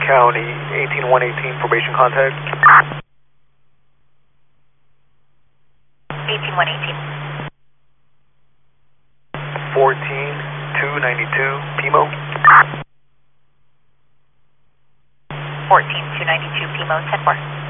County, 18118, probation contact. 18118. 14292, PMO. 14292, PMO, 10-4.